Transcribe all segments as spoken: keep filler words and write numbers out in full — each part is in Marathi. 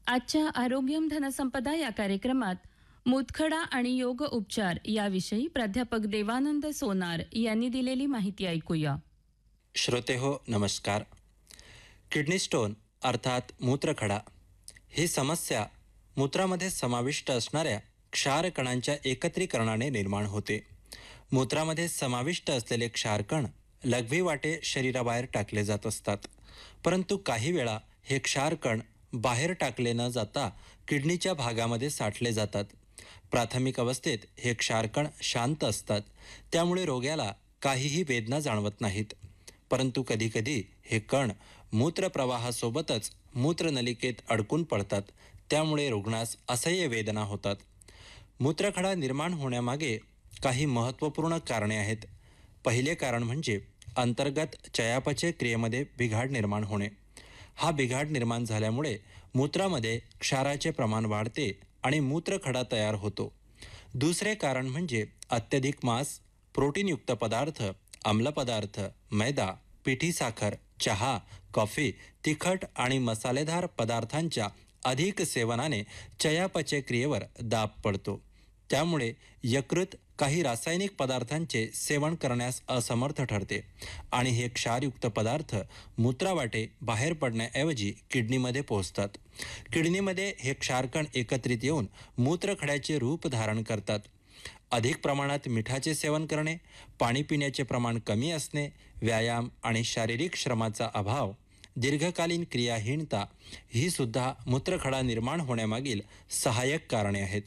आजच्या आरोग्यम धनसंपदा या कार्यक्रमात मुतखडा आणि योग उपचार याविषयी प्राध्यापक देवानंद सोनार यांनी दिलेली माहिती ऐकूया. श्रोते हो नमस्कार. किडनी स्टोन अर्थात मूत्रखडा ही समस्या मूत्रामध्ये समाविष्ट असणाऱ्या क्षार कणांच्या एकत्रीकरणाने निर्माण होते. मूत्रामध्ये समाविष्ट असलेले क्षारकण लघवी वाटे शरीराबाहेर टाकले जात असतात, परंतु काही वेळा हे क्षारकण बाहेर टाकले न जाता किडनीच्या भागामध्ये साठले जातात. प्राथमिक अवस्थेत हे क्षारकण शांत असतात, त्यामुळे रोग्याला काहीही वेदना जाणवत नाहीत. परंतु कधीकधी हे कण मूत्रप्रवाहासोबतच मूत्रनलिकेत अडकून पडतात, त्यामुळे रुग्णास असह्य वेदना होतात. मूत्रखडा निर्माण होण्यामागे काही महत्त्वपूर्ण कारणे आहेत. पहिले कारण म्हणजे अंतर्गत चयापचय क्रियेमध्ये बिघाड निर्माण होणे. हा बिघाड निर्माण झाल्यामुळे मूत्रामध्ये क्षाराचे प्रमाण वाढते आणि मूत्रखडा तयार होतो. दुसरे कारण म्हणजे अत्यधिक मांस, प्रोटीनयुक्त पदार्थ, आम्ल पदार्थ, मैदा, पिठी साखर, चहा, कॉफी, तिखट आणि मसालेदार पदार्थांच्या अधिक सेवनाने चयापचय क्रियेवर दाब पडतो. त्यामुळे यकृत काही रासायनिक पदार्थांचे सेवन करण्यास असमर्थ ठरते आणि हे क्षारयुक्त पदार्थ मूत्रावाटे बाहेर पडण्याऐवजी किडनीमध्ये पोहोचतात. किडनीमध्ये हे क्षारकण एकत्रित येऊन मूत्रखड्याचे रूप धारण करतात. अधिक प्रमाणात मिठाचे सेवन करणे, पाणी पिण्याचे प्रमाण कमी असणे, व्यायाम आणि शारीरिक श्रमाचा अभाव, दीर्घकालीन क्रियाहीनता ही सुद्धा मूत्रखडा निर्माण होण्यामागील सहाय्यक कारणे आहेत.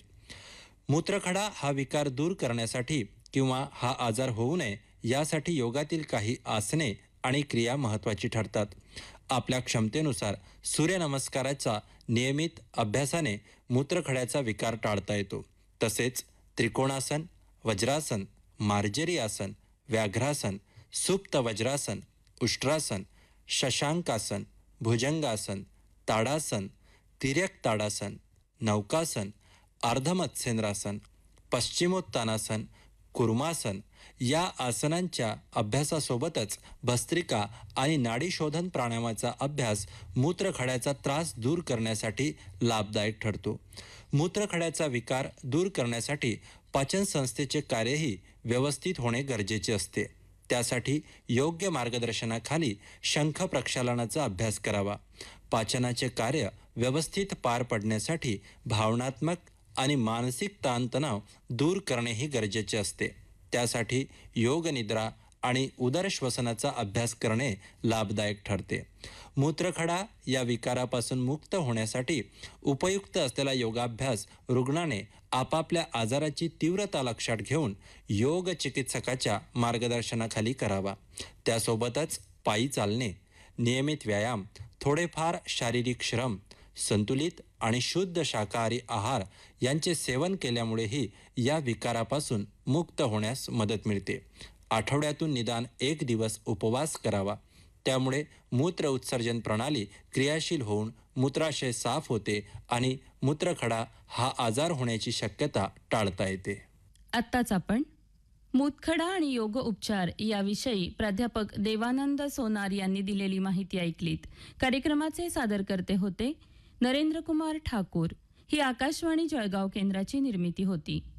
मूत्रखडा हा विकार दूर करण्यासाठी किंवा हा आजार होऊ नये यासाठी योगातील काही आसने आणि क्रिया महत्त्वाची ठरतात. आपल्या क्षमतेनुसार सूर्यनमस्काराचा नियमित अभ्यासाने मूत्रखड्याचा विकार टाळता येतो. तसेच त्रिकोणासन, वज्रासन, मार्जरी आसन, व्याघ्रासन, सुप्त वज्रासन, उष्ट्रासन, शशांकासन, भुजंगासन, ताडासन, तिर्यक ताडासन, नौकासन, अर्धमत्स्येंद्रासन, पश्चिमोत्तानासन, कुर्मासन या आसनांच्या अभ्यासासोबतच भस्त्रिका आणि नाडीशोधन प्राणायामाचा अभ्यास मूत्रखड्याचा त्रास दूर करण्यासाठी लाभदायक ठरतो. मूत्रखड्याचा विकार दूर करण्यासाठी पाचनसंस्थेचे कार्यही व्यवस्थित होणे गरजेचे असते. त्यासाठी योग्य मार्गदर्शनाखाली शंख प्रक्षालनाचा अभ्यास करावा. पाचनाचे कार्य व्यवस्थित पार पडण्यासाठी भावनात्मक आणि मानसिक ताणतणाव दूर करणेही गरजेचे असते. त्यासाठी योग निद्रा आणि उदरश्वसनाचा अभ्यास करणे लाभदायक ठरते. मूत्रखडा या विकारापासून मुक्त होण्यासाठी उपयुक्त असलेला योगाभ्यास रुग्णाने आपापल्या आजाराची तीव्रता लक्षात घेऊन योग चिकित्सकाच्या मार्गदर्शनाखाली करावा. त्यासोबतच पायी चालणे, नियमित व्यायाम, थोडेफार शारीरिक श्रम, संतुलित आणि शुद्ध शाकाहारी आहार यांचे सेवन केल्यामुळेही या विकारापासून मुक्त होण्यास मदत मिळते. आठवड्यातून निदान एक दिवस उपवास करावा. त्यामुळे मूत्र उत्सर्जन प्रणाली क्रियाशील होऊन मूत्राशय साफ होते आणि मूत्रखडा हा आजार होण्याची शक्यता टाळता येते. आत्ताच आपण मूतखडा आणि योग उपचार याविषयी प्राध्यापक देवानंद सोनार यांनी दिलेली माहिती ऐकलीत. कार्यक्रमाचे सादरकर्ते होते नरेंद्र कुमार ठाकूर. ही आकाशवाणी जळगाव केंद्राची निर्मिती होती.